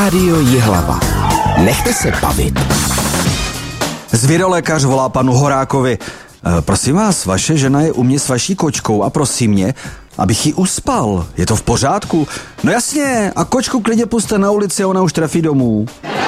Rádio Jihlava. Nechte se bavit. Zvěrolékař volá panu Horákovi. Prosím vás, vaše žena je u mě s vaší kočkou a prosím mě, abych ji uspal. Je to v pořádku? No jasně, a kočku klidně puste na ulici a ona už trefí domů.